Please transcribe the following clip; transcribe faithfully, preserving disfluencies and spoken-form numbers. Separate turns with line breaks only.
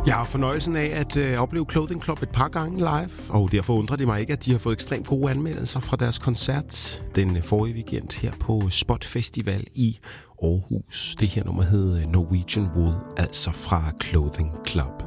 Jeg har fornøjelsen af at øh, opleve Clothing Club et par gange live, og derfor undrer det mig ikke, at de har fået ekstremt gode anmeldelser fra deres koncert den forrige weekend her på Spot Festival i Aarhus. Det her nummer hed Norwegian Wool, altså fra Clothing Club.